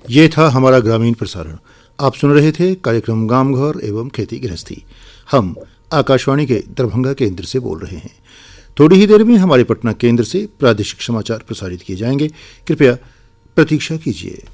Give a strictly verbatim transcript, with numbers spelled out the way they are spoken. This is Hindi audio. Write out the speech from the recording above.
ये था हमारा ग्रामीण प्रसारण। आप सुन रहे थे कार्यक्रम गांव घर एवं खेती गृहस्थी। हम आकाशवाणी के दरभंगा केंद्र से बोल रहे हैं। थोड़ी ही देर में हमारे पटना केंद्र से प्रादेशिक समाचार प्रसारित किए जाएंगे। कृपया प्रतीक्षा कीजिए।